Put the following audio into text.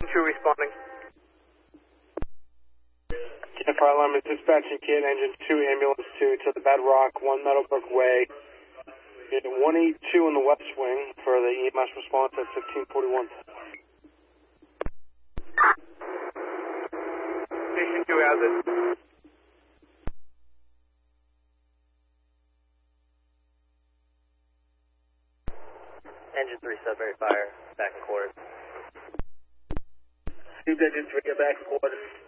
2 responding. Fire alarm is dispatching kit, engine 2, ambulance 2 to the Bedrock, 1 Meadowbrook Way. 182 in the west wing for the EMS response at 1541. Station 2 has it. Engine 3, Sudbury Fire, back in quarters. Engine 3, get back in quarters.